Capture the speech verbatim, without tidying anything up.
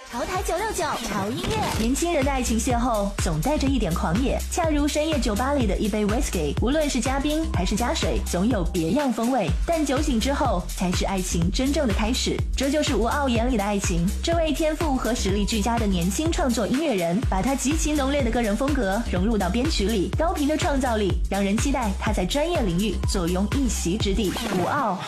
潮台九六九潮音乐，年轻人的爱情邂逅总带着一点狂野，恰如深夜酒吧里的一杯 whisky， 无论是加冰还是加水，总有别样风味。但酒醒之后，才是爱情真正的开始。这就是吴傲眼里的爱情。这位天赋和实力俱佳的年轻创作音乐人，把他极其浓烈的个人风格融入到编曲里，高频的创造力让人期待他在专业领域坐拥一席之地。吴傲